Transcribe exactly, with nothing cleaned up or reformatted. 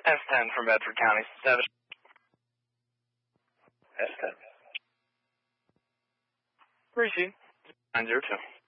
S ten from Bedford County. seven. S ten. Receive. nine zero two.